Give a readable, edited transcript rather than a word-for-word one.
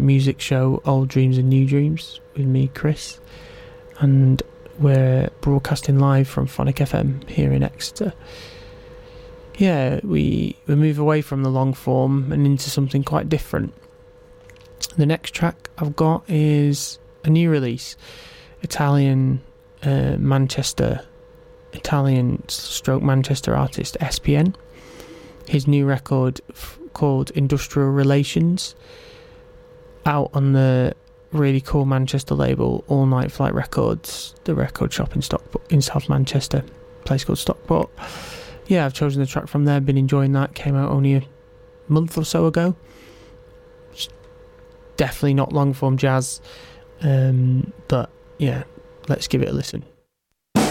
music show Old Dreams and New Dreams with me, Chris, and we're broadcasting live from Phonic FM here in Exeter. Yeah, we move away from the long form and into something quite different. The next track I've got is a new release, Italian Manchester artist SPN. His new record called Industrial Relations, out on the really cool Manchester label All Night Flight Records, the record shop in South Manchester, a place called Stockport. Yeah, I've chosen the track from there, been enjoying that. Came out only a month or so ago. It's definitely not long form jazz, but yeah, let's give it a listen.